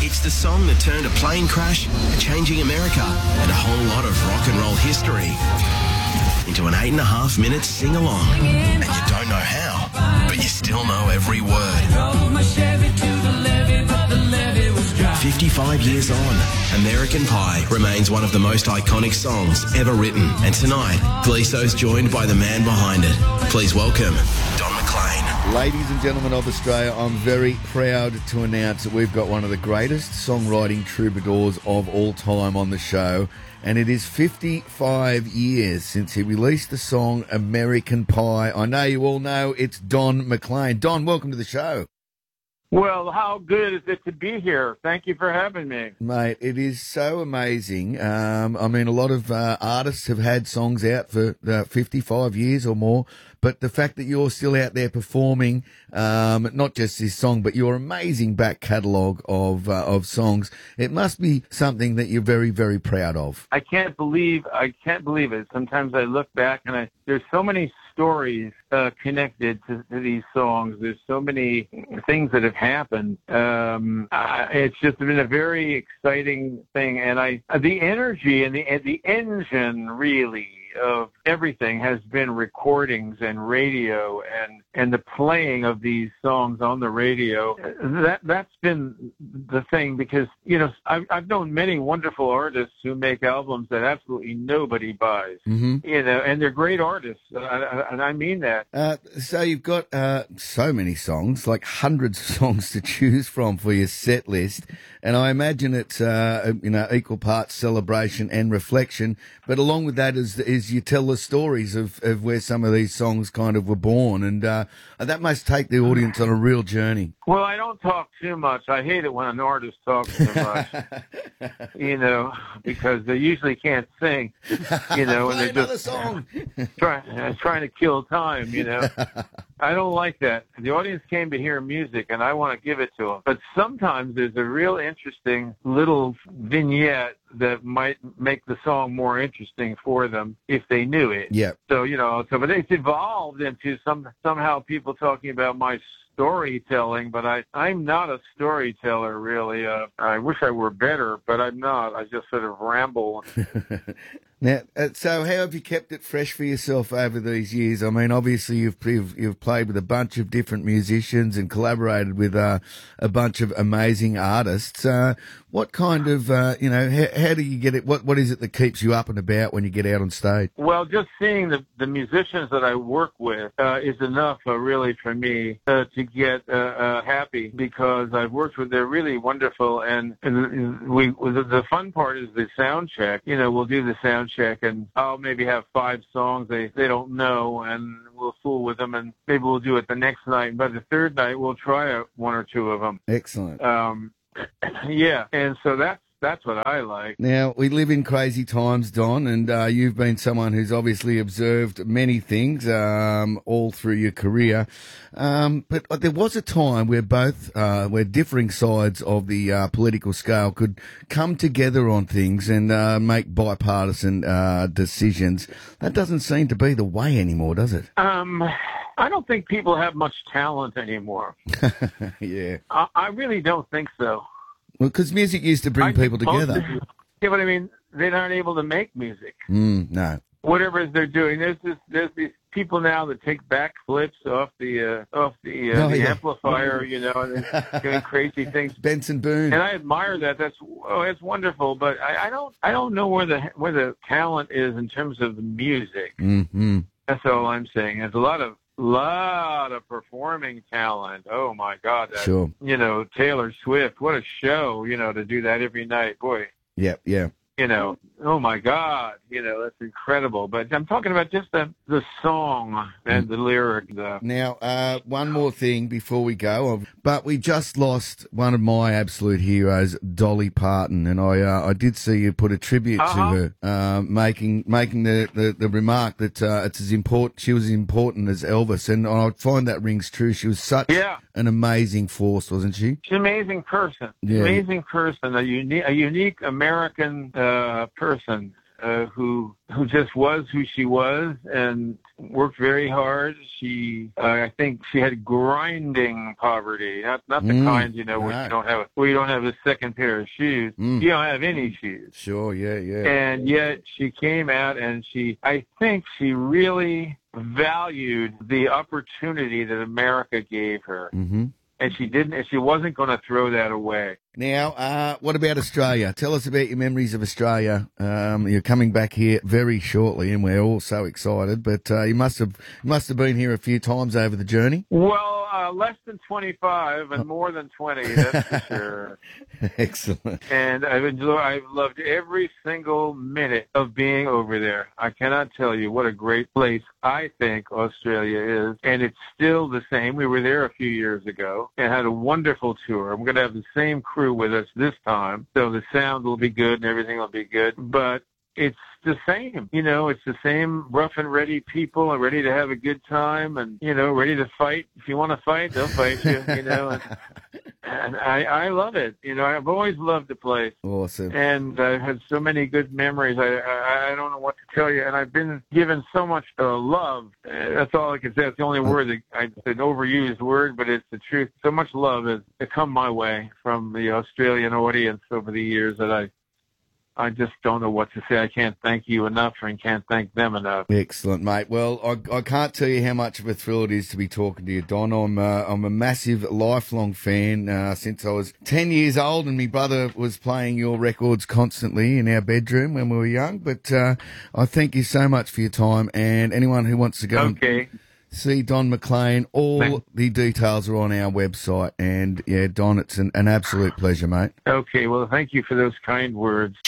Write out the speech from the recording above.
It's the song that turned a plane crash, a changing America, and a whole lot of rock and roll history into an 8.5-minute sing-along. And you don't know how, but you still know every word. 55 years on, American Pie remains one of the most iconic songs ever written. And tonight, Gleeso's joined by the man behind it. Please welcome Don McLean. Ladies and gentlemen of Australia, I'm very proud to announce that we've got one of the greatest songwriting troubadours of all time on the show. And it is 55 years since he released the song American Pie. I know you all know it's Don McLean. Don, welcome to the show. Well, how good is it to be here? Thank you for having me. Mate, it is so amazing. I mean, a lot of artists have had songs out for 55 years or more, but the fact that you're still out there performing, not just this song, but your amazing back catalogue of songs, it must be something that you're very, very proud of. I can't believe it. Sometimes I look back and there's so many stories connected to these songs. There's so many things that have happened. It's just been a very exciting thing, and the energy and the engine really of everything has been recordings and radio and the playing of these songs on the radio. That's been the thing, because I've known many wonderful artists who make albums that absolutely nobody buys. Mm-hmm. And they're great artists, and I mean that. So you've got so many songs, like hundreds of songs to choose from for your set list, and I imagine it's equal parts celebration and reflection. But along with that is you tell the stories of where some of these songs kind of were born, and that must take the audience on a real journey. Well, I don't talk too much. I hate it when an artist talks too much, because they usually can't sing, and they're just trying to kill time, I don't like that. The audience came to hear music, and I want to give it to them. But sometimes there's a real interesting little vignette that might make the song more interesting for them if they knew it. Yeah. So, but it's evolved into somehow people talking about my storytelling, but I'm not a storyteller, really. I wish I were better, but I'm not. I just sort of ramble. Now, so how have you kept it fresh for yourself over these years? I mean, obviously you've played with a bunch of different musicians and collaborated with a bunch of amazing artists. What kind of, how do you get it? What is it that keeps you up and about when you get out on stage? Well, just seeing the musicians that I work with is enough, really, for me to get happy, because I've worked with, they're really wonderful, and the fun part is the sound check. We'll do the sound check, and I'll maybe have 5 songs they don't know, and we'll fool with them, and maybe we'll do it the next night. But the third night, we'll try 1 or 2 of them. Excellent. Yeah, and so that's what I like. Now, we live in crazy times, Don, and you've been someone who's obviously observed many things all through your career. But there was a time where where differing sides of the political scale could come together on things and make bipartisan decisions. That doesn't seem to be the way anymore, does it? I don't think people have much talent anymore. Yeah. I really don't think so. Well, because music used to bring people together. Yeah, but I mean, they're not able to make music. No. Whatever they're doing, there's these people now that take backflips off the amplifier, and they're doing crazy things. Benson Boone. And I admire that. It's wonderful. But I don't know where the talent is in terms of the music. Mm-hmm. That's all I'm saying. There's a lot of performing talent. Oh my God. Sure. Taylor Swift, what a show, to do that every night. Boy. Yeah. Oh my God, that's incredible. But I'm talking about just the song and the lyric. Now, one more thing before we go. But we just lost one of my absolute heroes, Dolly Parton, and I did see you put a tribute to her, making the remark that it's as important. She was as important as Elvis, and I find that rings true. She was such an amazing force, wasn't she? She's an amazing person. Yeah. Amazing person, a unique American person. who just was who she was and worked very hard. She, I think, she had grinding poverty, not the kind where you don't have a second pair of shoes. You don't have any shoes. Sure, yeah. And yet she came out and I think she really valued the opportunity that America gave her. Mm-hmm. And she wasn't going to throw that away. Now, what about Australia? Tell us about your memories of Australia. You're coming back here very shortly, and we're all so excited. But you must have been here a few times over the journey. Well, less than 25 and more than 20, that's for sure. Excellent. And I've loved every single minute of being over there. I cannot tell you what a great place I think Australia is, and it's still the same. We were there a few years ago and had a wonderful tour. I'm going to have the same crew with us this time, so the sound will be good and everything will be good. But it's the same, it's the same rough and ready people and ready to have a good time and, ready to fight. If you want to fight, they'll fight you, and I love it. I've always loved the place. Awesome. And I've had so many good memories. I don't know what to tell you. And I've been given so much love. That's all I can say. It's the only word it's an overused word, but it's the truth. So much love has come my way from the Australian audience over the years that I just don't know what to say. I can't thank you enough and can't thank them enough. Excellent, mate. Well, I can't tell you how much of a thrill it is to be talking to you, Don. I'm a massive, lifelong fan since I was 10 years old, and my brother was playing your records constantly in our bedroom when we were young. But I thank you so much for your time, and anyone who wants to go and see Don McLean, all the details are on our website. And, yeah, Don, it's an absolute pleasure, mate. Okay, well, thank you for those kind words.